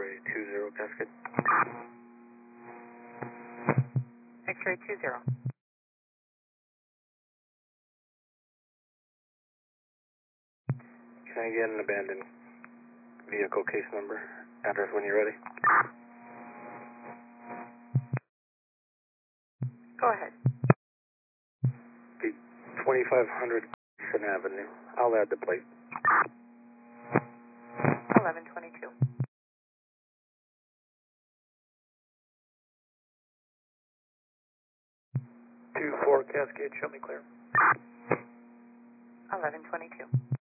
X-ray 20 Cascade. X-ray 20. Can I get an abandoned vehicle case number, address when you're ready? Go ahead. 2500 Gibson Avenue. I'll add the plate. 1122. 24 Cascade, show me clear. 1122.